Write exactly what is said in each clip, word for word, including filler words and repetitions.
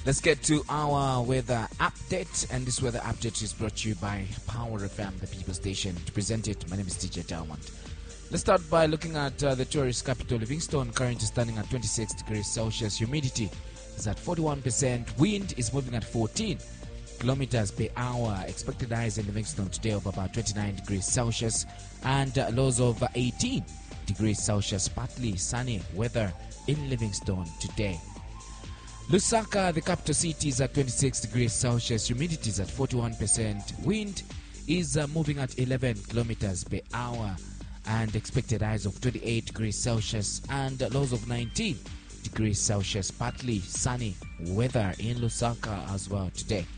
Let's get to our weather update, and this weather update is brought to you by Power F M, the people station. To present it, my name is D J Diamond. Let's start by looking at uh, the tourist capital, Livingstone, currently standing at twenty-six degrees Celsius. Humidity is at forty-one percent. Wind is moving at fourteen kilometers per hour. Expected highs in Livingstone today of about twenty-nine degrees Celsius and uh, lows of eighteen degrees Celsius. Partly sunny weather in Livingstone today. Lusaka, the capital city, is at twenty-six degrees Celsius. Humidity is at forty-one percent. Wind is uh, moving at eleven kilometers per hour and expected highs of twenty-eight degrees Celsius and uh, lows of nineteen degrees Celsius. Partly sunny weather in Lusaka as well today.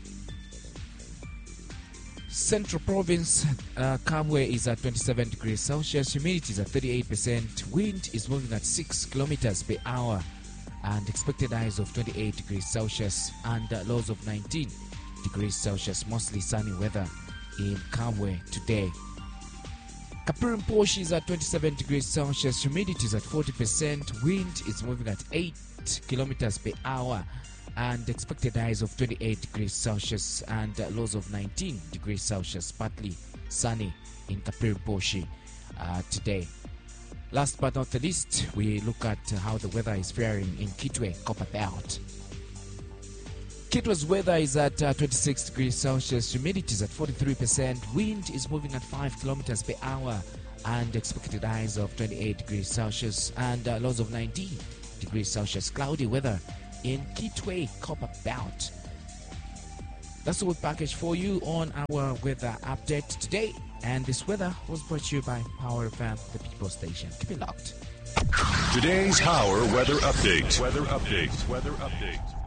Central Province, uh, Kabwe is at twenty-seven degrees Celsius. Humidity is at thirty-eight percent. Wind is moving at six kilometers per hour and expected highs of twenty-eight degrees Celsius and uh, lows of nineteen degrees Celsius. Mostly sunny weather in Kabwe today. Kapurumposhi is at twenty-seven degrees Celsius. Humidity is at forty percent. Wind is moving at eight kilometers per hour and expected highs of twenty-eight degrees Celsius and uh, lows of nineteen degrees Celsius. Partly sunny in Kapurumposhi uh, today. Last but not the least, we look at how the weather is faring in Kitwe, Copper Belt. Kitwe's weather is at uh, twenty-six degrees Celsius. Humidity is at forty-three percent. Wind is moving at five kilometers per hour and expected highs of twenty-eight degrees Celsius and uh, lows of nineteen degrees Celsius. Cloudy weather in Kitwe, Copper Belt. That's what we packaged for you on our weather update today. And this weather was brought to you by Power F M, the people station. Keep it locked. Today's Power Weather Update. Weather Update. Weather Update.